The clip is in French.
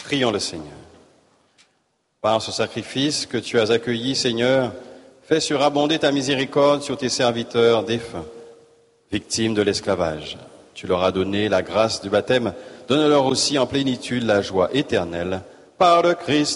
Prions le Seigneur. Par ce sacrifice que tu as accueilli, Seigneur, fais surabonder ta miséricorde sur tes serviteurs défunts, victimes de l'esclavage. Tu leur as donné la grâce du baptême, donne-leur aussi en plénitude la joie éternelle par le Christ